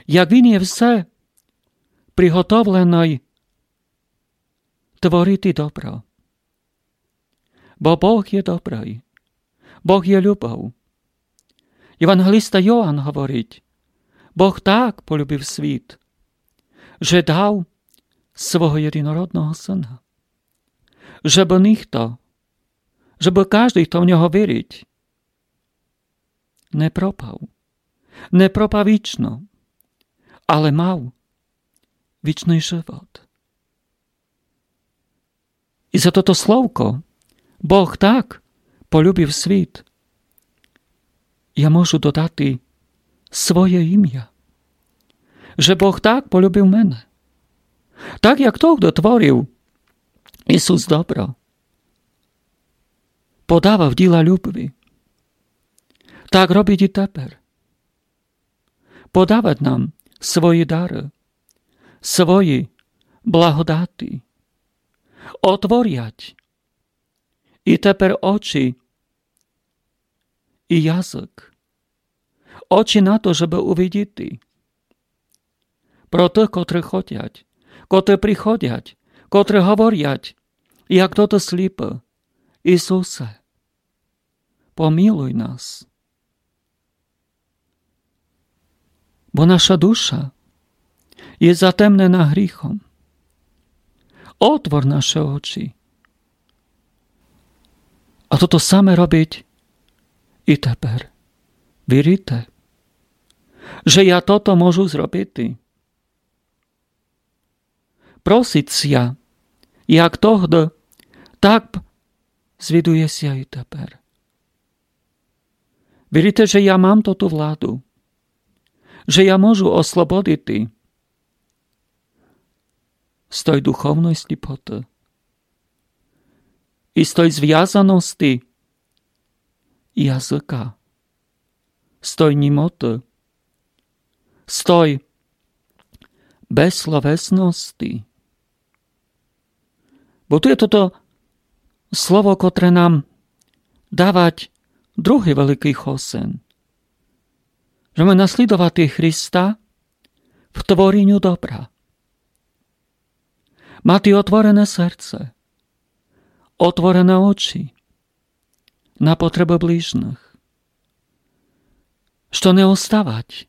jak Він є все приготовлений творити добро. Бо Бог є добрий. Бог є любов. Євангелиста Йоанн говорить, Бог так полюбив світ, že dal svojho jedinorodného syna. Żeby ніхто, żeby každý, kto v нього вірить, не пропав вічно, але мав вічний живот. І за toto словко Бог так полюбив світ, я можу додати своє ім'я. Że Бог так полюбив мене. Так, як того, хто творив Ісус добро, подавав діла любві, так робить і тепер. Подавать нам свої дари, свої благодати, отворять і тепер очі і язик, очі на то, щоб увидіти про тих, котрі хотять, котрі приходять, котрі говорять, як тото сліпе, Ісусе, помилуй нас. Бо наша душа є затемнена гріхом. Отвор наші очі. А то саме робить і тепер. Вірите, що я тото можу зробити? Проситься, як тогда, так звідується і тепер. Вірите, що я мам тоту владу, що я можу ослободити з той духовної сліпоти і з той зв'язаності язика, з той німоти, з той безсловесності. Бо tu je toto slovo, ktoré nám dávať druhý veľký chosen. Že máme nasledovať Krista v tvoreniu dobra. Mať otvorené srdce, otvorené oči na potreby blížnych. Što ne ostávať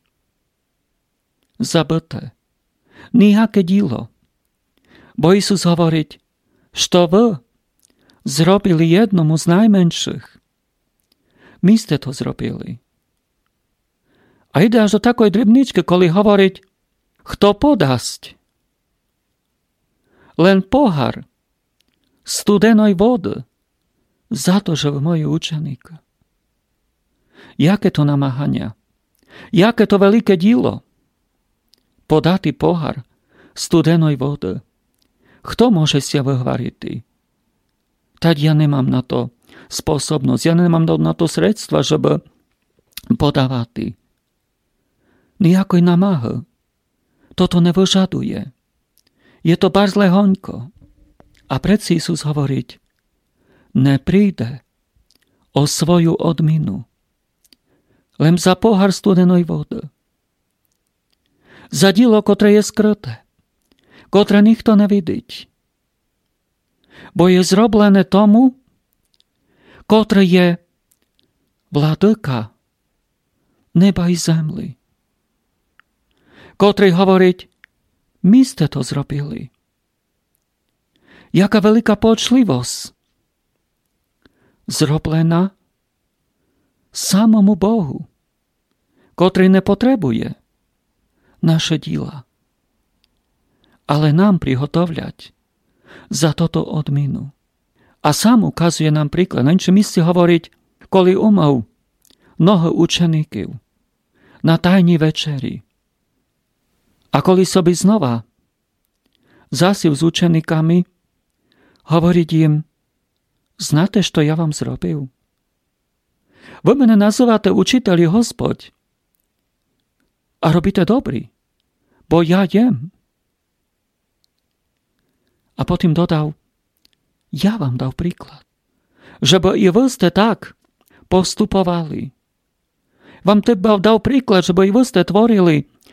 zabité. Nijaké dílo. Bo Isus hovoriť, što vy zrobili jednomu z najmenších, my ste to zrobili. A ide až do takoj drібнички, коли hovoriť, kto podasť len pohár studenej vody za to, že v moji učeník. Jaké to namáhania, jaké to veľké dílo, podati pohár studenej vody. Kto môže si vyhvariť? Tak ja nemám na to sposobnosť, ja nemám na to sredstva, żeby podávať. Nijakoj namáhy toto nevyžaduje. Je to bardzo lehoňko. A predsa Isus hovoriť, nepríde o svoju odminu, len za pohár studenej vody. Za dílo, ktoré je skryté, ktoré nikto nevidí. Bo je zroblené tomu, ktorý je vladyka neba i zemli. Ktorý hovoriť, my ste to zrobili. Jaká veľká počlivosť zroblená samomu Bohu, ktorý nepotrebuje naše díla, ale nám prihotovľať za toto odminu. A sám ukazuje nám príklad. Na inčom mieste hovoriť, koli umov mnoho učeníkov na tajní večeri. A koli soby znova zasił s učeníkami, hovoriť im, znáte, što ja vám zrobil? Vy mene nazývate učiteľi Hospod a robíte dobrý, bo ja jem. A potom dodal, ja vám dal príklad, že by i vy ste tak postupovali. Vám teba dal príklad, že by i vy ste tvorili